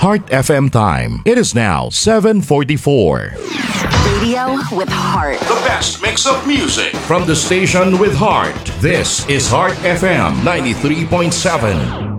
Heart FM time. It is now 7:44. Radio with heart. The best mix of music from the station with heart. This is Heart FM 93.7.